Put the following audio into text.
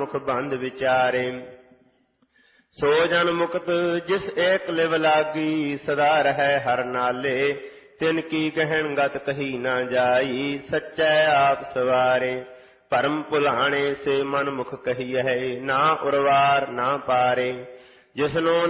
ਮੁਖ ਬੰਦ ਵਿਚਾਰੇ। ਸੋ ਜਨ ਮੁਕਤ ਜਿਸ ਏਕ ਲਿਵ ਲਾਗੀ, ਸਦਾ ਰਹੈ ਹਰ ਨਾਲੇ। ਤਿਨ ਕੀ ਕਹਿਣ ਗਤ ਕਹੀ ਨਾ ਜਾਈ, ਸੱਚੈ ਆਪ ਸਵਾਰੇ। ਭਰਮ ਭੁਲਾਣੇ ਸੇ ਮਨ ਮੁਖ ਕਹੀਐ, ਨਾ ਉਰਵਾਰ ਨਾ ਪਾਰੇ। ਜਿਸਨੋ